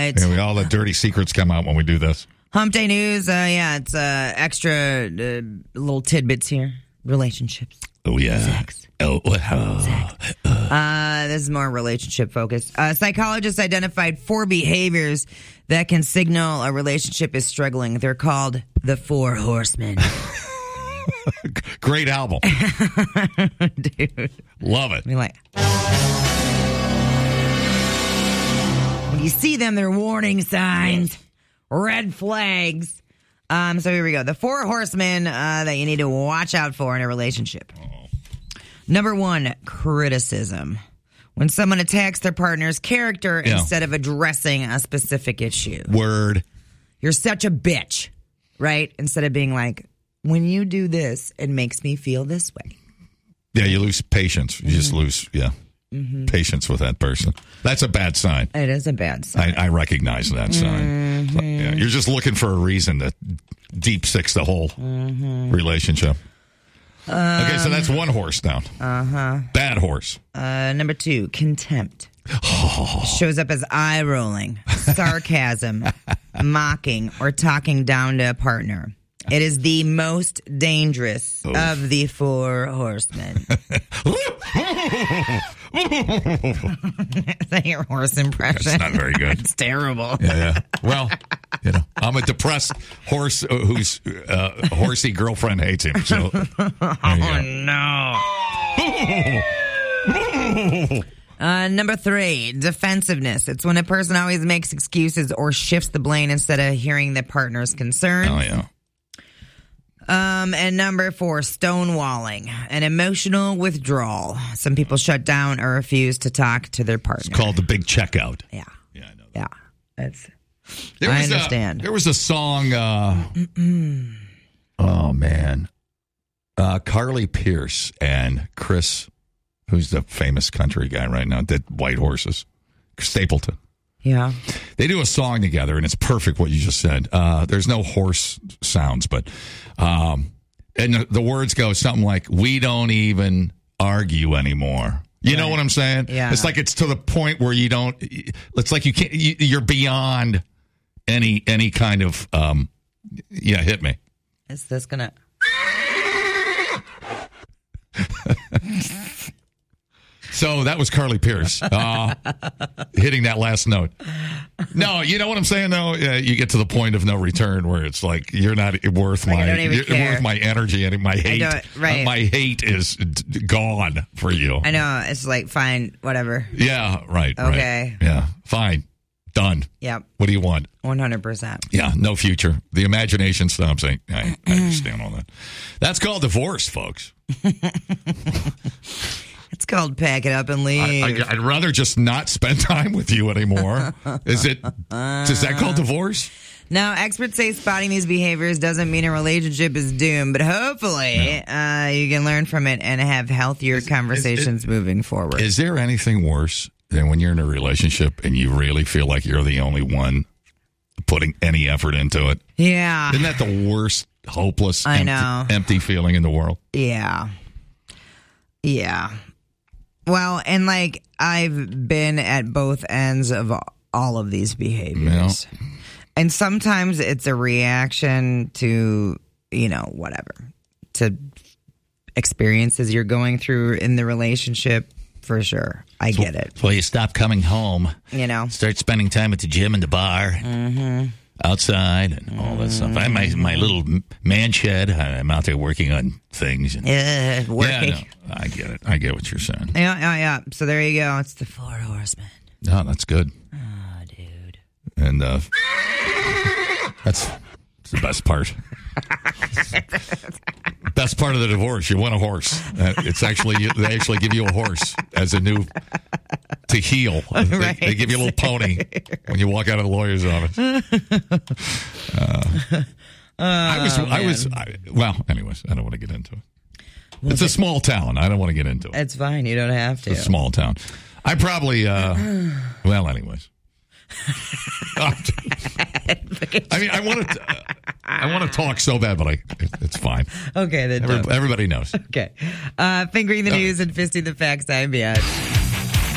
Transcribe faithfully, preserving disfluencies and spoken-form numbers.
right. And we, all the dirty secrets come out when we do this. Hump Day News. Uh, yeah, it's uh, extra uh, little tidbits here. Relationships. Oh, yeah. Sex. Oh, oh. Sex. Uh, this is more relationship focused. Uh, psychologists identified four behaviors that can signal a relationship is struggling. They're called the Four Horsemen. Great album. Dude. Love it. I mean, like, when you see them, they're warning signs, red flags. Um, so here we go. The four horsemen uh, that you need to watch out for in a relationship. Oh. Number one, criticism. When someone attacks their partner's character yeah. instead of addressing a specific issue. Word. You're such a bitch, right? Instead of being like, when you do this, it makes me feel this way. Yeah, you lose patience. You mm-hmm. just lose, yeah, mm-hmm. patience with that person. That's a bad sign. It is a bad sign. I, I recognize that sign. Mm-hmm. So, yeah, you're just looking for a reason to deep six the whole mm-hmm. relationship. Um, okay, so that's one horse down. Uh-huh. Bad horse. Uh, number two, contempt. Oh. Shows up as eye rolling, sarcasm, mocking, or talking down to a partner. It is the most dangerous oh. of the four horsemen. Is that your horse impression? That's not very good. It's terrible. Yeah, yeah. Well, you know, I'm a depressed horse whose uh, horsey girlfriend hates him. So, oh, no. Uh, number three, defensiveness. It's when a person always makes excuses or shifts the blame instead of hearing the partner's concerns. Oh, yeah. Um, and number four, stonewalling, an emotional withdrawal. Some people shut down or refuse to talk to their partner. It's called the big checkout. Yeah. Yeah, I know that. Yeah. That's, there I was understand. A, there was a song, uh, oh, man. Uh, Carly Pierce and Chris, who's the famous country guy right now, did White Horses. Stapleton. Yeah. They do a song together, and it's perfect what you just said. Uh, there's no horse sounds, but um, and the, the words go something like, we don't even argue anymore. You right. know what I'm saying? Yeah. It's like it's to the point where you don't, it's like you can't, you, you're beyond any any kind of, um, yeah, hit me. Is this going to... So that was Carly Pierce uh, hitting that last note. No, you know what I'm saying, though? Uh, you get to the point of no return where it's like, you're not worth like, my you're care. worth my energy and my hate. Right. Uh, my hate is d- gone for you. I know. It's like, fine, whatever. Yeah, right. Okay. Right. Yeah, fine. Done. Yep. What do you want? one hundred percent. Yeah, no future. The imagination stops. I, I, I understand all that. That's called divorce, folks. It's called pack it up and leave. I, I, I'd rather just not spend time with you anymore. Is it? Is that called divorce? Now, experts say spotting these behaviors doesn't mean a relationship is doomed, but hopefully no. uh, you can learn from it and have healthier is, conversations is, it, moving forward. Is there anything worse than when you're in a relationship and you really feel like you're the only one putting any effort into it? Yeah. Isn't that the worst, hopeless, I empty, know. empty feeling in the world? Yeah. Yeah. Well, and like I've been at both ends of all of these behaviors. Yeah. And sometimes it's a reaction to, you know, whatever, to experiences you're going through in the relationship, for sure. I so, get it. Well, you stop coming home. You know. Start spending time at the gym and the bar. Mm-hmm. Outside and all that stuff. I have my, my little man shed. I'm out there working on things. And, yeah, working. Yeah, no, I get it. I get what you're saying. Yeah, yeah, yeah. So there you go. It's the Four Horsemen. No, that's good. Oh, dude. And uh, that's, that's the best part. Best part of the divorce. You want a horse. Uh, it's actually, they actually give you a horse as a new, to heal. Right. They, they give you a little pony when you walk out of the lawyer's office. Uh, oh, I was, man. I was, I, well, anyways, I don't want to get into it. Well, it's a small town. I don't want to get into it. It's fine. You don't have to. It's a small town. I probably, uh, well, anyways. I mean, I want to. Uh, I want to talk so bad, but I. It, it's fine. Okay, then. Every, everybody knows. Okay, uh, fingering the news uh, and fisting the facts. I'm Bian.